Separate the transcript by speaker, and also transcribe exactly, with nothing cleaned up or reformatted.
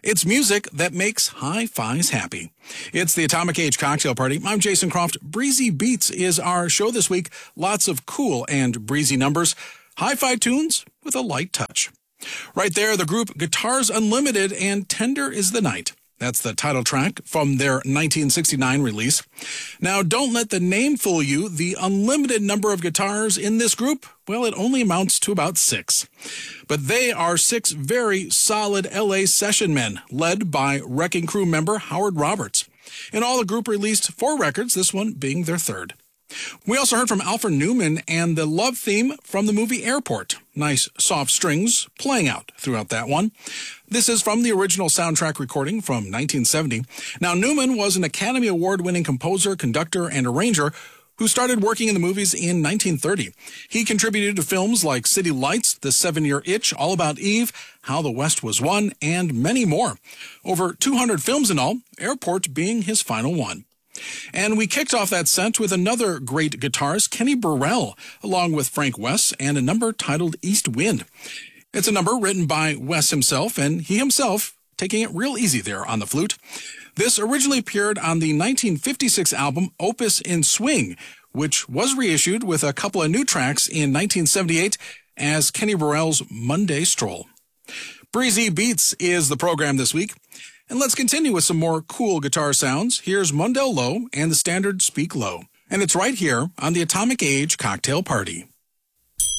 Speaker 1: It's music that makes hi-fis happy. It's the Atomic Age Cocktail Party. I'm Jason Croft. Breezy Beats is our show this week. Lots of cool and breezy numbers. Hi-fi tunes with a light touch. Right there, the group Guitars Unlimited and Tender is the Night. That's the title track from their nineteen sixty-nine release. Now, don't let the name fool you. The unlimited number of guitars in this group, well, it only amounts to about six. But they are six very solid L A session men, led by Wrecking Crew member Howard Roberts. In all, the group released four records, this one being their third. We also heard from Alfred Newman and the love theme from the movie Airport. Nice soft strings playing out throughout that one. This is from the original soundtrack recording from nineteen seventy. Now, Newman was an Academy Award-winning composer, conductor, and arranger who started working in the movies in nineteen thirty. He contributed to films like City Lights, The Seven-Year Itch, All About Eve, How the West Was Won, and many more. Over two hundred films in all, Airport being his final one. And we kicked off that set with another great guitarist, Kenny Burrell, along with Frank West, and a number titled East Wind. It's a number written by West himself, and he himself taking it real easy there on the flute. This originally appeared on the nineteen fifty-six album Opus in Swing, which was reissued with a couple of new tracks in nineteen seventy-eight as Kenny Burrell's Monday Stroll. Breezy Beats is the program this week. And let's continue with some more cool guitar sounds. Here's Mundell Lowe and the standard Speak Low. And it's right here on the Atomic Age Cocktail Party.